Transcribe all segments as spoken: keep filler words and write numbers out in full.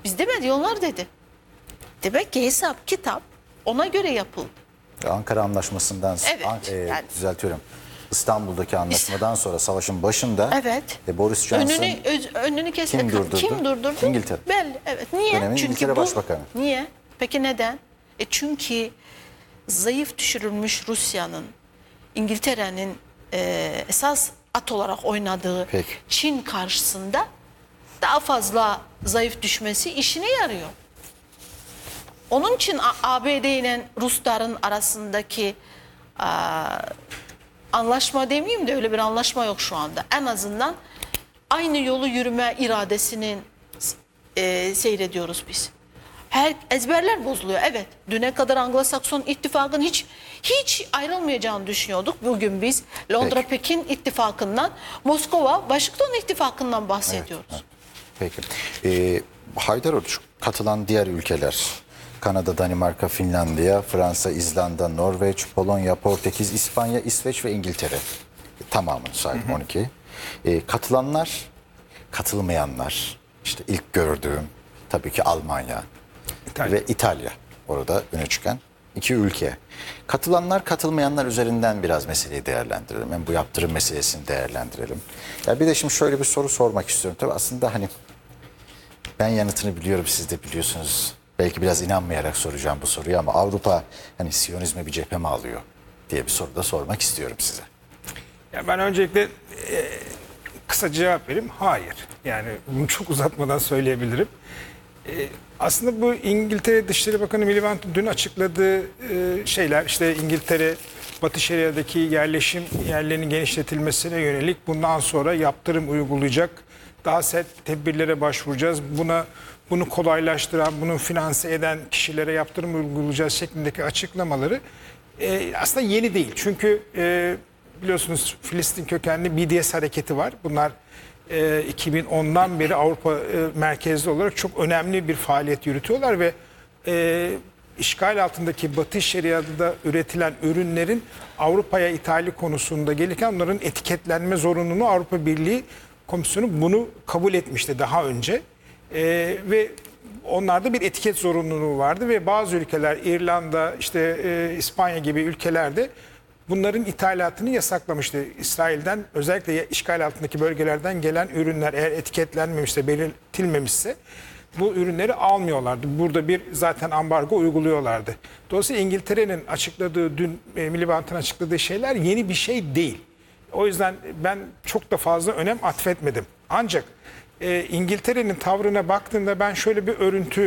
Biz demedi, onlar dedi. Demek ki hesap kitap ona göre yapıldı. Ankara Anlaşması'ndan Evet, An- e, yani- düzeltiyorum. İstanbul'daki anlaşmadan sonra savaşın başında Evet. e, Boris Johnson Önünü öz- önünü kesti. kim durdurdu? Kim durdurdu? İngiltere. Belli. Evet. Niye? Dönemin Çünkü İngiltere bu, Başbakanı. Niye? Peki neden? E çünkü zayıf düşürülmüş Rusya'nın İngiltere'nin e, esas at olarak oynadığı Peki. Çin karşısında daha fazla zayıf düşmesi işine yarıyor. Onun için A B D ile Rusların arasındaki a, anlaşma demeyeyim de öyle bir anlaşma yok şu anda. En azından aynı yolu yürüme iradesinin e, seyrediyoruz biz. Her ezberler bozuluyor. Evet. Düne kadar Anglo-Sakson ittifakın hiç hiç ayrılmayacağını düşünüyorduk. Bugün biz Londra-Pekin ittifakından, Moskova-Washington ittifakından bahsediyoruz. Evet, evet. Peki. Ee, Haydar Hoca, katılan diğer ülkeler Kanada, Danimarka, Finlandiya, Fransa, İzlanda, Norveç, Polonya, Portekiz, İspanya, İsveç ve İngiltere. Tamamını saydım, on iki. Ee, katılanlar, katılmayanlar. İşte ilk gördüğüm tabii ki Almanya İtalya. ve İtalya. Orada öne çıkan iki ülke. Katılanlar, katılmayanlar üzerinden biraz meseleyi değerlendirelim. Hem bu yaptırım meselesini değerlendirelim. Ya bir de şimdi şöyle bir soru sormak istiyorum. Tabii aslında hani ben yanıtını biliyorum, siz de biliyorsunuz. Belki biraz inanmayarak soracağım bu soruyu ama Avrupa hani Siyonizme bir cephe mi alıyor diye bir soru da sormak istiyorum size. Ya ben öncelikle e, kısa cevap vereyim. Hayır. Yani bunu çok uzatmadan söyleyebilirim. E, aslında bu İngiltere Dışişleri Bakanı Miliband'ın dün açıkladığı e, şeyler, işte İngiltere Batı Şeria'daki yerleşim yerlerinin genişletilmesine yönelik bundan sonra yaptırım uygulayacak, daha sert tedbirlere başvuracağız. Buna bunu kolaylaştıran, bunu finanse eden kişilere yaptırım uygulayacağız şeklindeki açıklamaları e, aslında yeni değil. Çünkü e, biliyorsunuz Filistin kökenli B D S hareketi var. Bunlar e, iki bin ondan beri Avrupa e, merkezli olarak çok önemli bir faaliyet yürütüyorlar ve e, işgal altındaki Batı Şeria'da üretilen ürünlerin Avrupa'ya ithali konusunda gelirken onların etiketlenme zorunluluğunu Avrupa Birliği Komisyonu bunu kabul etmişti daha önce. Ee, ve onlarda bir etiket zorunluluğu vardı ve bazı ülkeler, İrlanda, işte e, İspanya gibi ülkelerde bunların ithalatını yasaklamıştı. İsrail'den, özellikle işgal altındaki bölgelerden gelen ürünler eğer etiketlenmemişse, belirtilmemişse bu ürünleri almıyorlardı. Burada bir zaten ambargo uyguluyorlardı. Dolayısıyla İngiltere'nin açıkladığı, dün e, Miliband'ın açıkladığı şeyler yeni bir şey değil. O yüzden ben çok da fazla önem atfetmedim. Ancak e, İngiltere'nin tavrına baktığımda ben şöyle bir örüntü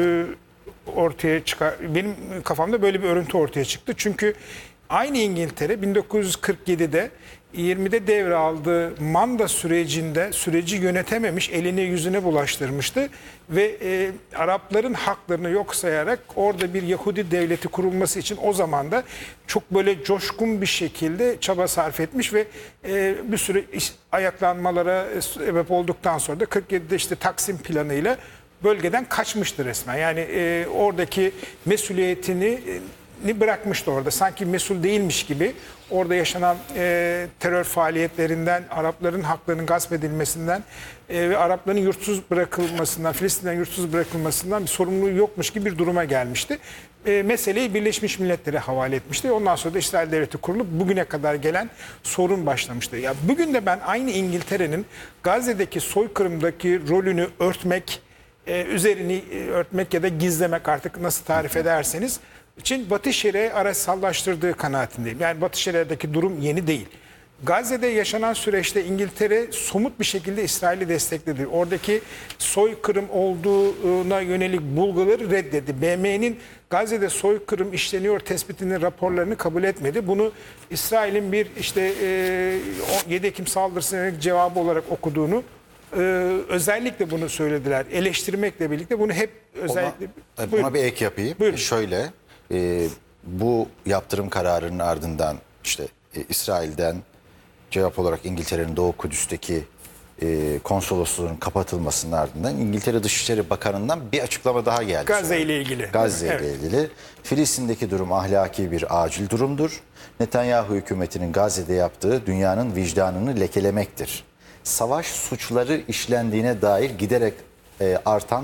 e, ortaya çıkar. Benim kafamda böyle bir örüntü ortaya çıktı. Çünkü aynı İngiltere bin dokuz yüz kırk yedide yirmide devraldığı manda sürecinde süreci yönetememiş, eline yüzüne bulaştırmıştı ve e, Arapların haklarını yok sayarak orada bir Yahudi devleti kurulması için o zaman da çok böyle coşkun bir şekilde çaba sarf etmiş ve e, bir sürü iş, ayaklanmalara sebep olduktan sonra da kırk yedide işte Taksim planıyla bölgeden kaçmıştı resmen. Yani e, oradaki mesuliyetini e, ni bırakmıştı orada. Sanki mesul değilmiş gibi orada yaşanan e, terör faaliyetlerinden, Arapların haklarının gasp edilmesinden e, ve Arapların yurtsuz bırakılmasından, Filistin'den yurtsuz bırakılmasından bir sorumluluğu yokmuş gibi bir duruma gelmişti. E, meseleyi Birleşmiş Milletler'e havale etmişti. Ondan sonra da İsrail Devleti kurulup bugüne kadar gelen sorun başlamıştı. Ya bugün de ben aynı İngiltere'nin Gazze'deki soykırımdaki rolünü örtmek, e, üzerini örtmek ya da gizlemek, artık nasıl tarif ederseniz, için Batı Şeria'yı araçsallaştırdığı kanaatindeyim. Yani Batı Şeria'daki durum yeni değil. Gazze'de yaşanan süreçte İngiltere somut bir şekilde İsrail'i destekledi. Oradaki soykırım olduğuna yönelik bulguları reddetti. B M'nin Gazze'de soykırım işleniyor tespitinin raporlarını kabul etmedi. Bunu İsrail'in bir işte e, yedi Ekim saldırısına cevabı olarak okuduğunu, Ee, özellikle bunu söylediler. Eleştirmekle birlikte bunu hep özellikle... Ona, buna bir ek yapayım. Buyurun. Şöyle, e, bu yaptırım kararının ardından işte e, İsrail'den cevap olarak İngiltere'nin Doğu Kudüs'teki e, konsolosluğunun kapatılmasının ardından İngiltere Dışişleri Bakanı'ndan bir açıklama daha geldi. Gazze ile ilgili. Gazze ile Evet. ilgili. Filistin'deki durum ahlaki bir acil durumdur. Netanyahu hükümetinin Gazze'de yaptığı dünyanın vicdanını lekelemektir. Savaş suçları işlendiğine dair giderek e, artan